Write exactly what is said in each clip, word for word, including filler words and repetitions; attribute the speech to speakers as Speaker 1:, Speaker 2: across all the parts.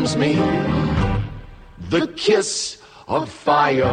Speaker 1: brings me the kiss of fire.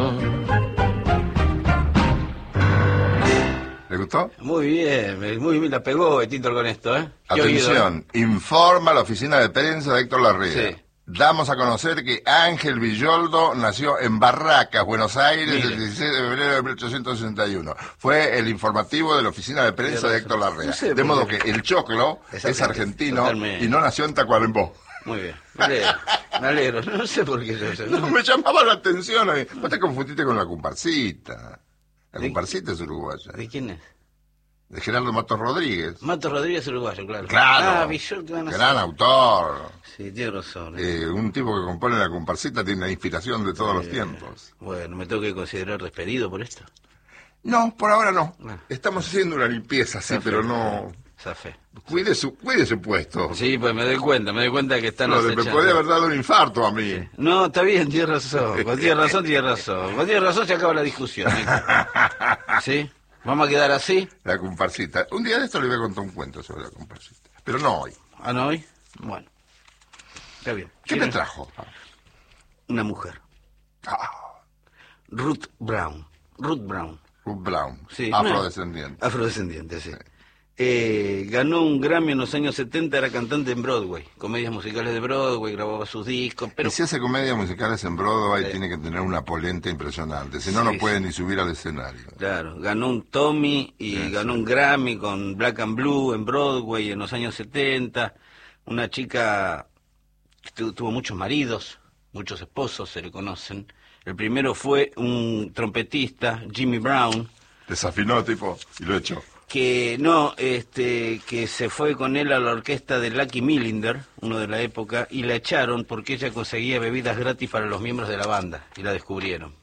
Speaker 2: ¿Le gustó?
Speaker 3: Muy bien, muy bien, la pegó Tito con esto, ¿eh?
Speaker 2: Atención, informa la oficina de prensa de Héctor Larrea.
Speaker 3: Sí.
Speaker 2: Damos a conocer que Ángel Villoldo nació en Barracas, Buenos Aires,
Speaker 3: Mire.
Speaker 2: el dieciséis de febrero de mil ochocientos sesenta y uno. Fue el informativo de la oficina de prensa de Héctor Larrea.
Speaker 3: No sé
Speaker 2: de modo
Speaker 3: por qué.
Speaker 2: que el choclo
Speaker 3: Es
Speaker 2: es,
Speaker 3: argentino,
Speaker 2: argentino
Speaker 3: totalmente.
Speaker 2: y no nació en Tacuarembó.
Speaker 3: Muy bien, me alegro, me alegro. No sé por qué yo sé.
Speaker 2: No, me llamaba la atención. eh. Vos te confundiste con la comparsita. La
Speaker 3: ¿De-
Speaker 2: comparsita es uruguaya.
Speaker 3: ¿De quién es?
Speaker 2: De Gerardo Matos Rodríguez.
Speaker 3: Matos Rodríguez uruguayo, claro.
Speaker 2: Claro.
Speaker 3: Ah, Villol, ¿qué van a
Speaker 2: Gran
Speaker 3: hacer?
Speaker 2: autor.
Speaker 3: Sí, tiene razón. ¿eh?
Speaker 2: Eh, un tipo que compone la comparsita tiene la inspiración de todos los
Speaker 3: Eh,
Speaker 2: tiempos.
Speaker 3: Bueno, ¿me tengo que considerar despedido por esto?
Speaker 2: No, por ahora no.
Speaker 3: Ah.
Speaker 2: Estamos haciendo una limpieza, sí,
Speaker 3: Zafé,
Speaker 2: pero no...
Speaker 3: Zafé.
Speaker 2: Cuide su, cuide su puesto.
Speaker 3: Sí, pues me doy cuenta, me doy cuenta que están
Speaker 2: No, me
Speaker 3: acechando.
Speaker 2: podría haber dado un infarto a mí.
Speaker 3: No, está bien, tienes razón. Con tienes razón, tienes razón. Con tienes razón se acaba la discusión. ¿eh? ¿Sí? ¿Vamos a quedar así?
Speaker 2: La comparsita. Un día de esto le voy a contar un cuento sobre la comparsita. Pero no hoy.
Speaker 3: ¿Ah, no hoy? Bueno. Está bien.
Speaker 2: ¿Qué me
Speaker 3: ¿Quieres?
Speaker 2: trajo?
Speaker 3: Una mujer.
Speaker 2: Ah,
Speaker 3: Ruth Brown. Ruth Brown.
Speaker 2: Ruth Brown.
Speaker 3: Sí.
Speaker 2: Afrodescendiente.
Speaker 3: Afrodescendiente, sí. Eh, ganó un Grammy en los años setenta, era cantante en Broadway, comedias musicales de Broadway, grababa sus discos, pero
Speaker 2: Y si hace comedias musicales en Broadway,
Speaker 3: Sí.
Speaker 2: tiene que tener una polenta impresionante. Si no,
Speaker 3: Sí,
Speaker 2: no puede
Speaker 3: sí.
Speaker 2: ni subir al escenario.
Speaker 3: claro, ganó un Tommy y
Speaker 2: Sí,
Speaker 3: ganó
Speaker 2: sí.
Speaker 3: un Grammy con Black and Blue en Broadway en los años setenta, una chica que tu- tuvo muchos maridos, muchos esposos, se le conocen. El primero fue un trompetista, Jimmy Brown,
Speaker 2: Desafinó, tipo, y lo echó.
Speaker 3: que no, este, que se fue con él a la orquesta de Lucky Millinder, uno de la época, y la echaron porque ella conseguía bebidas gratis para los miembros de la banda, y la descubrieron.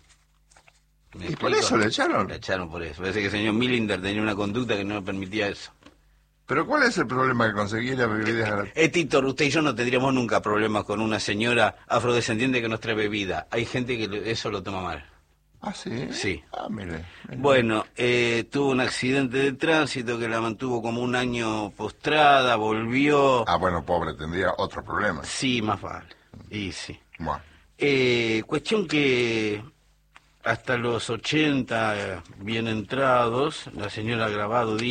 Speaker 3: ¿Me
Speaker 2: ¿Y por
Speaker 3: explico?
Speaker 2: eso le echaron?
Speaker 3: La echaron por eso. Parece que el señor Millinder tenía una conducta que no permitía eso.
Speaker 2: ¿Pero cuál es el problema que conseguir bebidas gratis?
Speaker 3: Eh, Tito, usted y yo no tendríamos nunca problemas con una señora afrodescendiente que nos trae bebida. Hay gente que lo- eso lo toma mal.
Speaker 2: ¿Ah, sí?
Speaker 3: Sí.
Speaker 2: Ah, mire. mire.
Speaker 3: Bueno, eh, tuvo un accidente de tránsito que la mantuvo como un año postrada, volvió.
Speaker 2: Ah, bueno, pobre, tendría otro problema.
Speaker 3: Sí, más vale. Y sí.
Speaker 2: Bueno.
Speaker 3: Eh, cuestión que hasta los ochenta, eh, bien entrados, la señora ha grabado